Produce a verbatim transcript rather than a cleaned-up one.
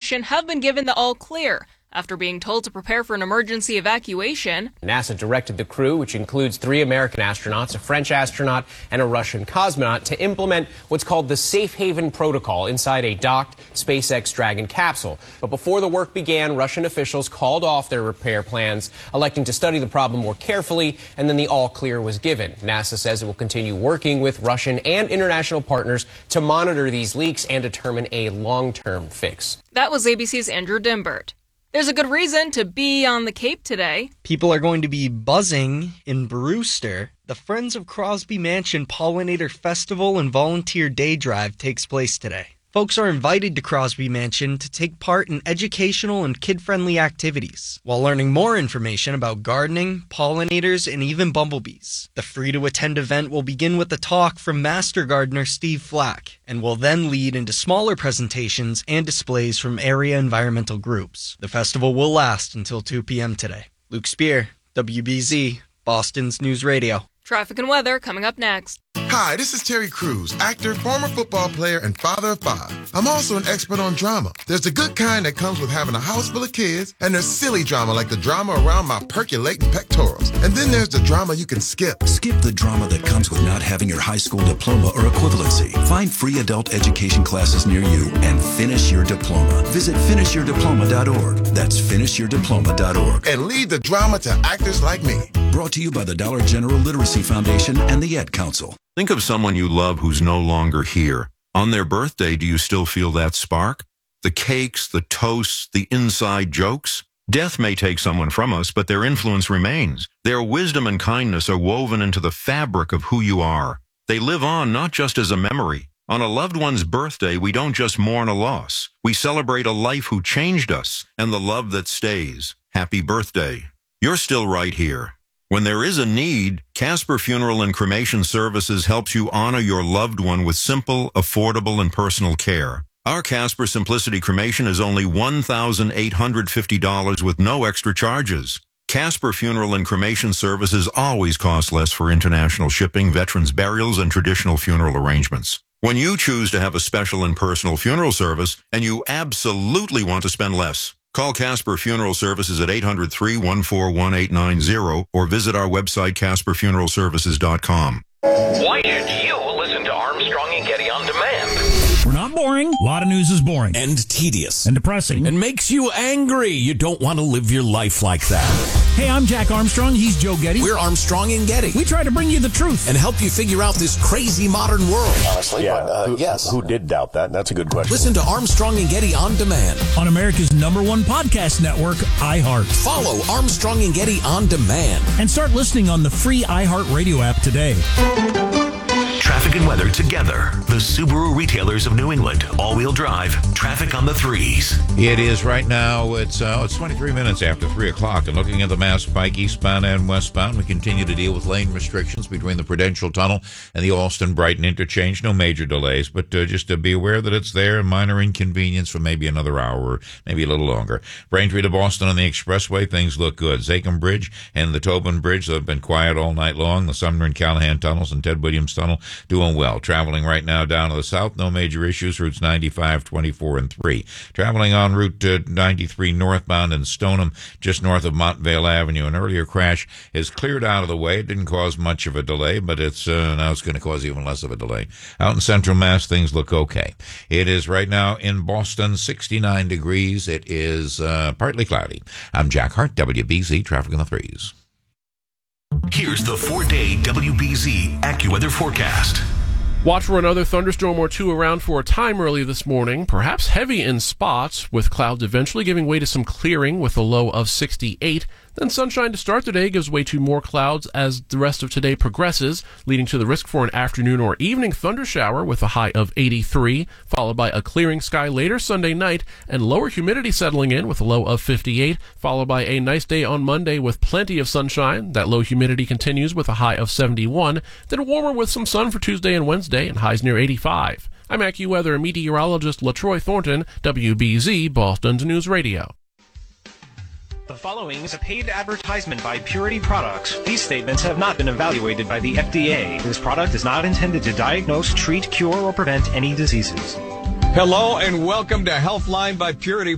Aviation have been given the all-clear after being told to prepare for an emergency evacuation. NASA directed the crew, which includes three American astronauts, a French astronaut, and a Russian cosmonaut, to implement what's called the Safe Haven Protocol inside a docked SpaceX Dragon capsule. But before the work began, Russian officials called off their repair plans, electing to study the problem more carefully, and then the all-clear was given. NASA says it will continue working with Russian and international partners to monitor these leaks and determine a long-term fix. That was A B C's Andrew Dimbert. There's a good reason to be on the Cape today. People are going to be buzzing in Brewster. The Friends of Crosby Mansion Pollinator Festival and Volunteer Day Drive takes place today. Folks are invited to Crosby Mansion to take part in educational and kid-friendly activities while learning more information about gardening, pollinators, and even bumblebees. The free-to-attend event will begin with a talk from Master Gardener Steve Flack and will then lead into smaller presentations and displays from area environmental groups. The festival will last until two p.m. today. Luke Spear, W B Z, Boston's News Radio. Traffic and weather coming up next. Hi, this is Terry Crews, actor, former football player, and father of five. I'm also an expert on drama. There's the good kind that comes with having a house full of kids, and there's silly drama like the drama around my percolating pectorals. And then there's the drama you can skip. Skip the drama that comes with not having your high school diploma or equivalency. Find free adult education classes near you and finish your diploma. Visit finish your diploma dot org. That's finish your diploma dot org. And leave the drama to actors like me. Brought to you by the Dollar General Literacy Foundation and the Ed Council. Think of someone you love who's no longer here. On their birthday, do you still feel that spark? The cakes, the toasts, the inside jokes? Death may take someone from us, but their influence remains. Their wisdom and kindness are woven into the fabric of who you are. They live on not just as a memory. On a loved one's birthday, we don't just mourn a loss. We celebrate a life who changed us and the love that stays. Happy birthday. You're still right here. When there is a need, Casper Funeral and Cremation Services helps you honor your loved one with simple, affordable, and personal care. Our Casper Simplicity Cremation is only one thousand eight hundred fifty dollars with no extra charges. Casper Funeral and Cremation Services always cost less for international shipping, veterans' burials, and traditional funeral arrangements. When you choose to have a special and personal funeral service, and you absolutely want to spend less, call Casper Funeral Services at eight hundred, three one four, one eight nine zero or visit our website, casper funeral services dot com. Why should you listen to Armstrong and Getty on demand? We're not boring. A lot of news is boring. And tedious. And depressing. And makes you angry. You don't want to live your life like that. Hey, I'm Jack Armstrong. He's Joe Getty. We're Armstrong and Getty. We try to bring you the truth. And help you figure out this crazy modern world. Honestly, yeah, but, uh, who, yes. Who did doubt that? That's a good question. Listen to Armstrong and Getty on demand. On America's number one podcast network, iHeart. Follow Armstrong and Getty on demand. And start listening on the free iHeart Radio app today. Traffic and weather together. The Subaru retailers of New England. All-wheel drive. Traffic on the threes. It is right now. It's uh, it's twenty-three minutes after three o'clock. And looking at the Mass Pike eastbound and westbound, we continue to deal with lane restrictions between the Prudential Tunnel and the Alston-Brighton interchange. No major delays, but uh, just to be aware that it's there. Minor inconvenience for maybe another hour or maybe a little longer. Braintree to Boston on the expressway, things look good. Zachem Bridge and the Tobin Bridge have been quiet all night long. The Sumner and Callahan tunnels and Ted Williams Tunnel doing well. Traveling right now down to the south, no major issues. Routes ninety-five, twenty-four, and three. Traveling on Route uh, ninety-three northbound in Stoneham, just north of Montvale Avenue. An earlier crash is cleared out of the way. It didn't cause much of a delay, but it's uh, now it's going to cause even less of a delay. Out in Central Mass, things look okay. It is right now in Boston, sixty-nine degrees. It is uh, partly cloudy. I'm Jack Hart, W B Z Traffic on the Threes. Here's the four-day W B Z AccuWeather forecast. Watch for another thunderstorm or two around for a time early this morning, perhaps heavy in spots, with clouds eventually giving way to some clearing with a low of sixty-eight. Then sunshine to start the day gives way to more clouds as the rest of today progresses, leading to the risk for an afternoon or evening thundershower with a high of eighty-three, followed by a clearing sky later Sunday night and lower humidity settling in with a low of fifty-eight, followed by a nice day on Monday with plenty of sunshine. That low humidity continues with a high of seventy-one, then warmer with some sun for Tuesday and Wednesday and highs near eighty-five. I'm AccuWeather meteorologist LaTroy Thornton, W B Z Boston's News Radio. The following is a paid advertisement by Purity Products. These statements have not been evaluated by the F D A. This product is not intended to diagnose, treat, cure, or prevent any diseases. Hello and welcome to Healthline by Purity